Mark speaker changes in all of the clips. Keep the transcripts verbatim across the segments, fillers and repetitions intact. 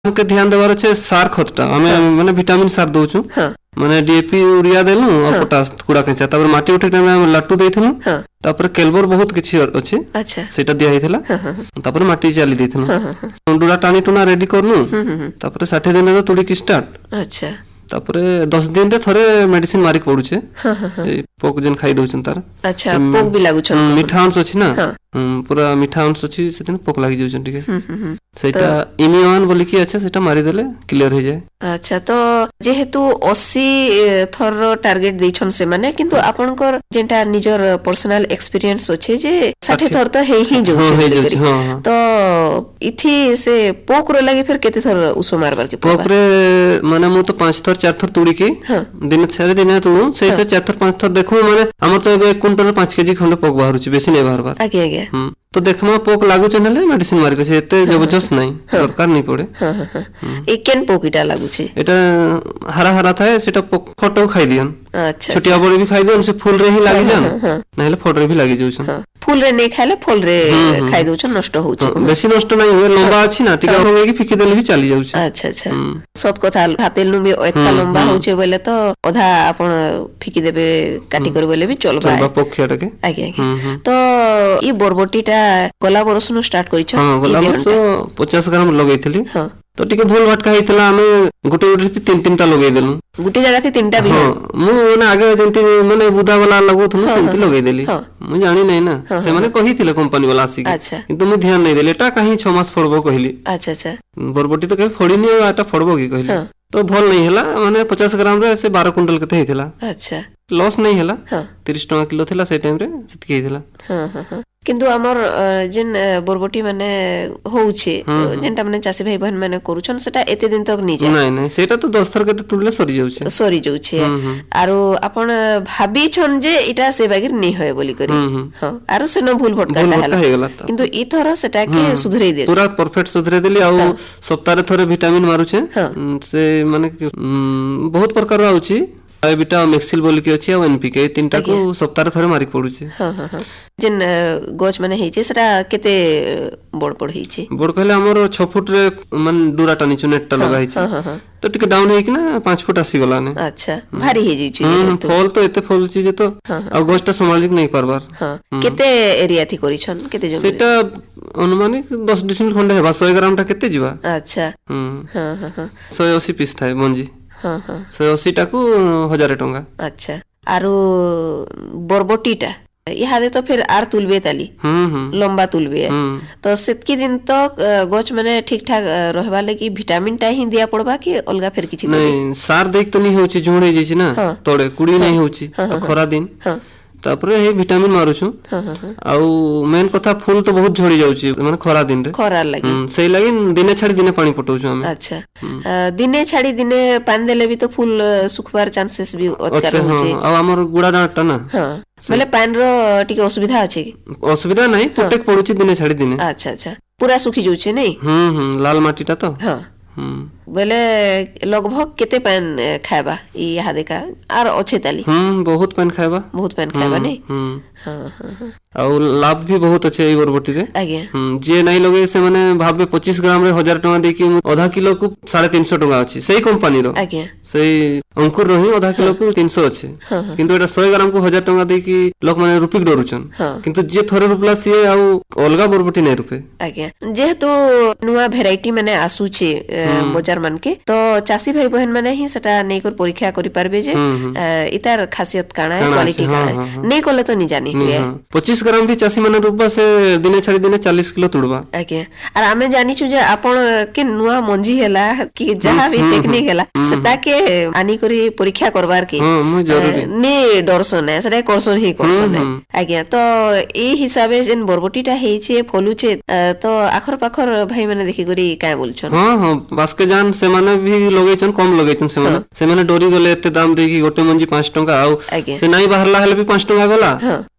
Speaker 1: के ध्यान देवार अच्छे सार खतटा हमें माने विटामिन सार दोछु माने डीएपी यूरिया देलु और पोटास कुड़ा केचा तापर माटी उठे टाइम हम लट्टू देइथनु तापर केलबर बहुत किछि अछि
Speaker 2: अच्छा
Speaker 1: सेटा दिया हिथला तापर माटी चाली देइथनु डुरा टाणी टुना रेडी करनु तापर साठ दिन रे तुडी की स्टार्ट
Speaker 2: अच्छा
Speaker 1: तापर दस दिन रे थरे मेडिसिन मारिक पडुछे ए पोक जन खाइ दोछन तार
Speaker 2: अच्छा पोक भी लागु छ
Speaker 1: मीठा अंश अछि ना पूरा मीठा अंश अछि सेदिन पोक लागि जाउछन ठीक है सेटा इम्यून बोली की अच्छा सेटा मारी देले क्लियर हो जाए
Speaker 2: अच्छा तो जेहेतु अस्सी थर टार्गेट दैछन से माने किंतु आपनकर जेंटा निजर पर्सनल एक्सपीरियंस अछि जे साठ थर तो हे ही जाउछ तो इथि से पोक रो लागि फिर केते थर उसो मारबार के
Speaker 1: पोक रे माने मु तो पांच थर चार थर तुड़ी के दिन सारे दिन तुड़ू से से चार थर पांच थर देखू माने हमर तो एक क्विंटल पांच केजी खंड पोक बाहरुची बेसी नै बाहरबार
Speaker 2: आगे आगे
Speaker 1: तो देखमा पोक लागु चनले मेडिसिन मार के एते जबरदस्त नहीं दरकार नहीं पड़े
Speaker 2: हां हां ए केन पोकीटा लागु छी
Speaker 1: एटा हरा हरा थाए सेटा फोटो खाइ दियन
Speaker 2: अच्छा
Speaker 1: छोटिया बड़ी भी खाइ दियन से फूल रे ही लागि जान नहले फोटो रे भी लागि जाउछन
Speaker 2: फूल रे नै खाले फूल रे खाइ दोछन नष्ट होउछ
Speaker 1: बेसी नष्ट नै होय लंबा अछि ना टिका होगे की फिकी देले भी चली जाउछ
Speaker 2: अच्छा अच्छा सत कथा हातेल नु भी एतका लंबा होउछे बोले तो आधा आपण फिकी देबे काटी कर बोले भी चलबा
Speaker 1: चलबा पोखियाटा के
Speaker 2: आगे आगे तो ई बरबटीटा गला बरस नु स्टार्ट करिछ
Speaker 1: हां गला बरस पचास ग्राम लगैथिली हां तो टिके भूल भटका हितला हमें गुटे गुटे तीन तीनटा लगै देलु
Speaker 2: गुटे जगह से तीनटा भी
Speaker 1: हां मु ना आगे जंती माने बुधा वाला लगोथु सेंती लगै देली मु जानि नै ना से माने कहिथिले कंपनी वाला आसी किंतु मु ध्यान नै देले एटा काहे छह मास फड़बो कहिली
Speaker 2: अच्छा अच्छा
Speaker 1: बरबटी तो के फड़िनी आटा फड़बो की कहिली तो भल नहीं हला माने पचास ग्राम रे से बारह क्विंटल केते हितला
Speaker 2: अच्छा
Speaker 1: लॉस नहीं हला तीस टका किलो थिला से टाइम रे सेतकी हितला
Speaker 2: हां हां किंतु हमर जिन बरबटी माने होउछे जेंटा माने चासी भाई बहन माने करूछन सेटा एते दिन तक नि जाय
Speaker 1: नै नै सेटा तो दस थर केते तुरले सरी जाउछे
Speaker 2: सरी जाउछे आरो आपण भाबी छन जे इटा से बागिर नै होय बोली करी हां आरो से न भूल भटका हला किंतु ई थर सेटा के सुधरै दे
Speaker 1: पूरा परफेक्ट सुधरै देली आ सप्ताह रे थरे विटामिन मारुछे से माने बहुत प्रकार आउची आइबिटा मैक्सिल बोल के अछि आ एनपीके तीनटा को सप्ताह रे थरे मारिक पडुची
Speaker 2: हां हां हां जेन गोच माने हेचे सेटा केते बड़ पड़ हेची
Speaker 1: बड़ कहले हमर छह फुट रे मन डुरा टानी छु नेटटा लगा हेची हां हां तो टिके डाउन हे कि ना पांच फुट आसी गला ने
Speaker 2: अच्छा भारी हे जी
Speaker 1: तो फल तो एते फल छी जे तो आ गोचटा संभालिक नै परबार
Speaker 2: हां केते एरिया थी करी छन केते जमी
Speaker 1: सेटा अनुमानिक दस डिसिमिल खंडे हेबा सौ ग्राम टा केते जीवा
Speaker 2: अच्छा हां हां हां
Speaker 1: सौ अस्सी पीस थाए मंजी
Speaker 2: हां हां
Speaker 1: सौ अस्सी टा को हजार टका
Speaker 2: अच्छा आरो बरबटीटा इहादे तो फिर आर तुलबे ताली
Speaker 1: हम
Speaker 2: लंबा तुलबे तो सेतकी दिन तक गछ माने ठीक ठाक रहबा लागि विटामिन टा ही दिया पड़बा कि अलगा फिर किछि
Speaker 1: नहीं सार देख तो नहीं होची झुंडे जैसी ना तोड़े कुड़ी नहीं होची खरा दिन तापरे हे विटामिन मारुछु आ मेन कथा फूल तो बहुत झड़ी जाउची माने खरा दिन रे
Speaker 2: खरा लागि
Speaker 1: सेई लागि दिने छाडी दिने पानी पटौछु हम
Speaker 2: अच्छा दिने छाडी दिने पानी देले भी तो फूल सुखबार चांसेस भी अत्कार होची
Speaker 1: आ हमर गुडा डाटा ना
Speaker 2: हां माने पानी रो टिके असुविधा अछि
Speaker 1: असुविधा नहीं प्रत्येक पडुची दिने छाडी दिने
Speaker 2: अच्छा अच्छा पूरा सुखी जाउची नहीं
Speaker 1: हम हम लाल माटीटा तो
Speaker 2: हां बोले लगभग केते पान खायबा ई हादे का आर अच्छे ताली
Speaker 1: हम बहुत पान खायबा
Speaker 2: बहुत पान खायबा नहीं
Speaker 1: हां हां आ लाभ भी बहुत अच्छे ई बरबटी रे
Speaker 2: आगे
Speaker 1: जे नहीं लगे से माने भाबे पच्चीस ग्राम रे हजार टका दे कि आधा किलो को साढ़े तीन सौ टका अछि सेही कंपनी रो
Speaker 2: आगे
Speaker 1: सेही अंकुर रही आधा किलो को तीन सौ अछि किंतु एटा सौ ग्राम को हजार टका दे कि लोक माने रुपिक डरुछन किंतु जे थरे रुपला से आ अलगा बरबटी नै रुपे
Speaker 2: आगे जेहेतु नुवा वेराइटी माने आसुछे बाजार मान के तो चासी भाई बहन माने ही सेटा नै कर परीक्षा करि पारबे जे इतार खासियत काना है क्वालिटी काना है नै कोले तो नि जानि हुए
Speaker 1: पच्चीस ग्राम भी चासी माने रुपा से दिने छाडी दिने चालीस किलो तुड़बा
Speaker 2: आके आर आमे जानि छु जे आपण के नुवा मंजी हैला कि जहां भी टेक्निक हैला सेटा के आनी करी परीक्षा करबार के
Speaker 1: हां जरूरी
Speaker 2: ने डरसो नै सेटा करसो ही करसो नै आके तो ए हिसाबे जेन बरबटीटा हेइ छे फलु छे तो आखर पाखर भाई माने देखि करी काय बोलछन
Speaker 1: हां हां बास के जान से माने भी लगैछन कम लगैछन से माने से माने डोरी गले एते दाम देकी गोटे मंजी पाँच टका आ से नाही बाहरला हले भी पाँच टका गला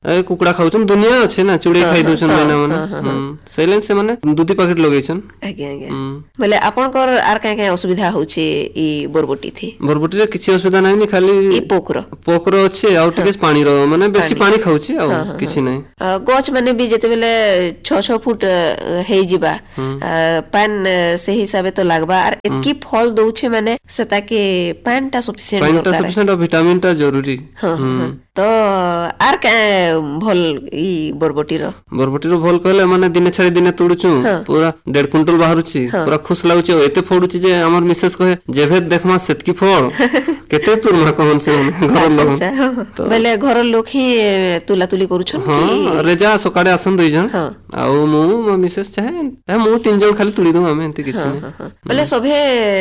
Speaker 1: ए कुकुड़ा खाउछन दुनिया अछि ना चुड़ी खाइ दोछन मैना माने सेलेन से माने दूधी पैकेट लगैछन
Speaker 2: आगे आगे बोले आपन कर आर काय काय असुविधा होछि ई बोरबोटी थी
Speaker 1: बोरबोटी रे किछि असुविधा नै नि खाली
Speaker 2: ई पोकर
Speaker 1: पोकर अछि आ टिके पानी रो माने बेसी पानी खाउछि आ किछि नै
Speaker 2: गछ माने भी जेते बेले छह छह फुट हेइ जिबा पान से हिसाबे तो लागबा आर एतकी फल दोछे माने सेता के पानटा सफिशिएंट दरकार
Speaker 1: पानटा सफिशिएंट और विटामिन टा जरूरी
Speaker 2: तो आर का भल ई बोरबोटी रो
Speaker 1: बोरबोटी रो भल कहले माने दिने छाडी दिने तोडुछु पूरा डेढ़ क्विंटल बाहरुछि पूरा खुश लाउछि एते फोडुछि जे हमर मिसेस कहे जेभे देखमा सेतकी फल केते तुरमा कहन से घर लोग
Speaker 2: तो बेले घर लोग ही तुला तुली करूछन
Speaker 1: हां रेजा सकाडे आसन दुई जन आ मु मिसेस चाहे मु तीन जन खाली तुली दउ हमें एते किछि नै
Speaker 2: बेले सभे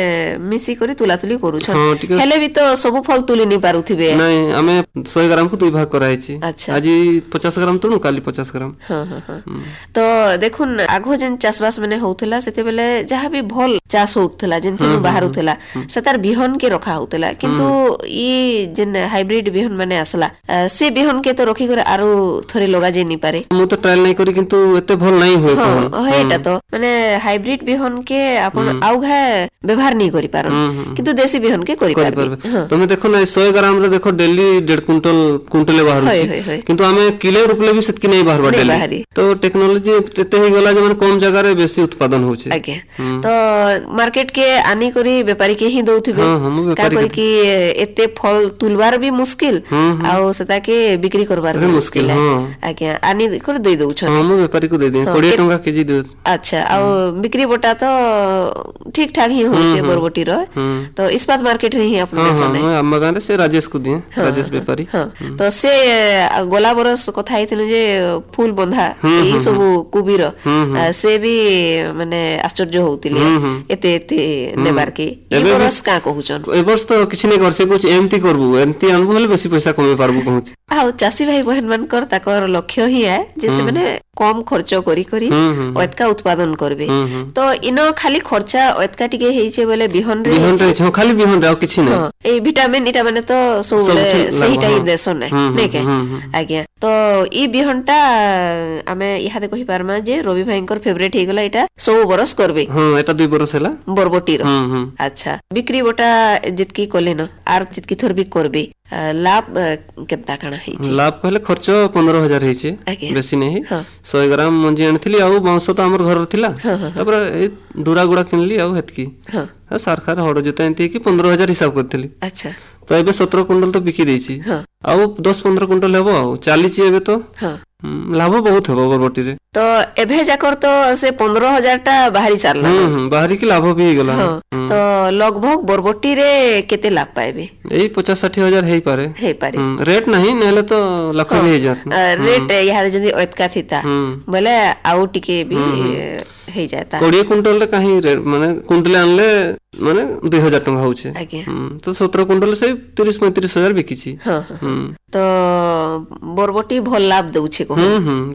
Speaker 2: मिसी करी तुला तुली करूछन हेले भी तो सब फल तुली नि पारुथिबे
Speaker 1: नै हमें सौ ग्राम को दुई भाग कराइछि आज पचास ग्राम तुनु काली पचास ग्राम
Speaker 2: हां हां तो देखुन आगो जन चासबास माने होउथला सेते बेले जहा भी भल चास होउथला जेंथि बाहर होउथला सेतार बिहन के रखा होउथला किंतु ई जन हाइब्रिड बिहन माने असला से बिहन के तो रखी करे आरो थोरे लगा जे नि पारे
Speaker 1: मु तो ट्रायल नै करी किंतु एते भल नै होय
Speaker 2: हां हेटा तो माने हाइब्रिड बिहन के आपण आउघा व्यवहार नै करि पारन किंतु देसी बिहन के करि पारबे
Speaker 1: तमे देखो ना सौ ग्राम रे देखो डेली डेढ़ क्विंटल क्विंटल बाहर किंतु हमें किलो रुपले भी सेतकी नै बाहर डेली तो टेक्नोलॉजी एते हे गला जे माने कम जगह रे बेसी उत्पादन होछि
Speaker 2: आगे तो मार्केट के आनी करी व्यापारी के ही दउथिबे का करी कि एते फल तुलवार भी मुश्किल आ सेता के बिक्री करबार भी मुश्किल है आगे आनी कर दे दउ छ
Speaker 1: हम व्यापारी को दे दे बीस टका केजी दे
Speaker 2: अच्छा आ बिक्री बटा तो ठीक ठाक ही होछि बोरबोटी रो तो इस्पात मार्केट रे ही अपन देसन है
Speaker 1: हम गाने से राजेश को दिए राजेश व्यापारी
Speaker 2: तो से गोला बरस कथा आइथिनु जे फूल बंधा ई सब कुबीर से भी माने आश्चर्य होउतिले एते एते नेबार के ई बरस का कहउचन
Speaker 1: ए बरस तो किछि नै करसे कुछ एमती करबू एमती अनुभव हले बेसी पैसा कमे पारबू कहउछ
Speaker 2: आ चासी भाई बहन मान कर ताकर लक्ष्य ही है जे से माने कम खर्च करी करी ओतका उत्पादन करबे तो इनो खाली खर्चा ओतका टिके हेइछे बोले बिहन रे
Speaker 1: बिहन रे खाली बिहन रे आ किछि नै
Speaker 2: ए विटामिन इटा माने तो सब सहीटा ही देसन नै नै के आज्ञा तो ई बिहनटा हमें इहादे कहि पारमा जे रवि भाईंकर फेवरेट हे गला एटा सौ बरस करबे
Speaker 1: हां एटा दुई बरस हैला
Speaker 2: बोरबोटी रो अच्छा बिक्री बटा जितकी कोले न आर जितकी थोर भी करबे लाभ केता काना हे छी
Speaker 1: लाभ कहले खर्च पंद्रह हजार हे छी बेसी नै सौ ग्राम मंजी आनथिली आ बाउंस तो हमर घर थिला तपर डुरा गुडा किनली आ हेतकी हां सरकार हड़ जोता एंती कि पंद्रह हजार हिसाब करथिली
Speaker 2: अच्छा
Speaker 1: तो एबे सत्रह कुंटल तो बिकी देछि आ दस पंद्रह कुंटल हेबो आ चालीस एबे तो हां लाभ बहुत हेबो बोरबोटी रे
Speaker 2: तो एभे जाकर तो से पंद्रह हजार टा बाहरी सारला
Speaker 1: हम बाहरी के लाभ भी गेला
Speaker 2: तो लगभग बोरबोटी रे केते लाभ पाएबे
Speaker 1: एई पचास साठ हजार हेई पारे
Speaker 2: हेई पारे
Speaker 1: रेट नहीं नेले तो लाख भी हे जात
Speaker 2: रेट यहां जदी ओतका थिता बोले आउ टिके भी हे जाता
Speaker 1: बीस कुंटल रे काहे माने कुंटल आनले माने दो हज़ार टका होचे तो सत्रह कुंटल से तीस पैंतीस हजार बिकी छी
Speaker 2: तो बोरबोटी भल लाभ दउछे को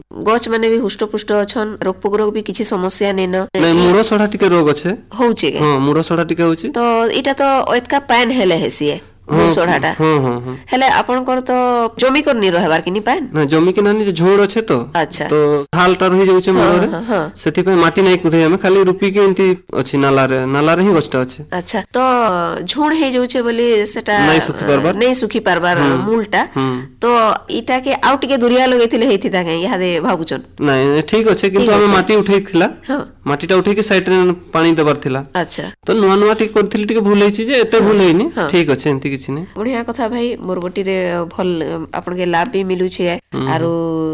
Speaker 2: गछ माने भी हुष्ट पुष्ट अछन रोग पोग भी किछि समस्या नै न
Speaker 1: नै मुड़ो सडा टिके रोग अछि
Speaker 2: होउचे
Speaker 1: हां मुड़ो सडा टिके होउची
Speaker 2: तो इटा तो ओतका पैन हेले हेसिए सोडाटा हां हां हेले आपन कर तो जमी कर नि रहबार कि नि पाइन
Speaker 1: ना जमी के नानी जे झोड़ अछि तो
Speaker 2: अच्छा
Speaker 1: तो हालटा रहि जाउचे मोर रे सेति पे माटी नै कुधे हम खाली रुपी के एंती अछि नाला रे नाला रे ही गछटा अछि
Speaker 2: अच्छा तो झोड़ हे जाउचे बोली सेटा
Speaker 1: नै सुखी परबार
Speaker 2: नै सुखी परबार मूलटा तो इटा के आउट के दुरिया लगैथिले हेतिता के यहा दे भाबुचन
Speaker 1: नै ठीक अछि किंतु हम माटी उठैथिला माटीटा उठै के साइड रे पानी देबार थिला अच्छा तो नुवा नुवा ठीक करथिली टिके भूल हेछि जे एते भूल हेनी ठीक अछि एंती किछि नै
Speaker 2: बढ़िया कथा भाई बोरबोटी रे भल आपन के लाभ भी मिलु छै आरो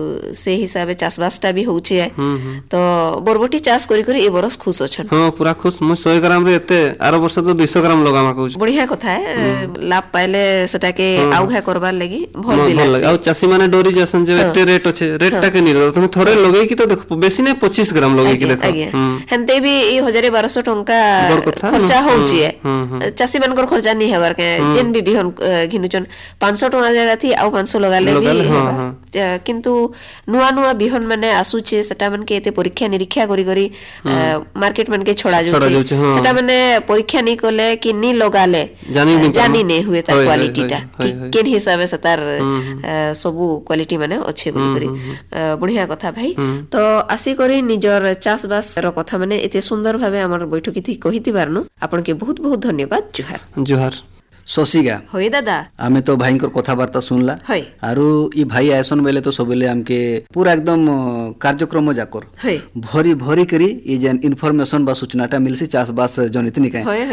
Speaker 2: से हिसाबे चासबासटा भी होउ छै तो बोरबोटी चास करी करी ए बरस खुश अछन
Speaker 1: हां पूरा खुश म सौ ग्राम रे एते आरो वर्ष तो दो सौ ग्राम लगामा कहू
Speaker 2: बढ़िया कथा है लाभ पाइले सेटा के आउघा करबार लागि भल भी लाग
Speaker 1: आ चासी माने डोरी जसन जे एते रेट अछि रेटटा के नि तुम थोरे लगै कि तो देखो बेसी नै पच्चीस ग्राम लगै कि देखो
Speaker 2: हनते भी ए एक हज़ार बारह सौ टंका खर्चा होउ छै चासी बनकर खर्चा नि हेबार के जेन भी बिहन घिनुचन पाँच सौ टका जगह थी आउ पाँच सौ लगाले भी किंतु नुआ नुआ बिहन माने आसुचे सेटा मन के एते परीक्षा निरीक्षा करी करी मार्केट मन के छोड़ा जाउचे सेटा माने परीक्षा नहीं कले कि नी लगाले जानी नहीं हुए तार क्वालिटी टा केन हिसाबे से तार सबु क्वालिटी माने अच्छे बोली करी बढ़िया कथा भाई। तो आसी करी निजर चाष बास रो कथा माने एते सुंदर भाबे हमर बैठकी थी कहिति बारनु आपन के बहुत बहुत धन्यवाद। जुहार
Speaker 1: जुहार
Speaker 3: शशिगा
Speaker 2: होय दादा
Speaker 3: आमे तो भाई कथबार्ता सुनला आरु ई भाई आयसन बेले तो सबले हमके पूरा एकदम कार्यक्रम जाकर भरी भरी करी ई जेन इन्फॉर्मेशन बा सूचनाटा मिलसी चाष बास जनितनी का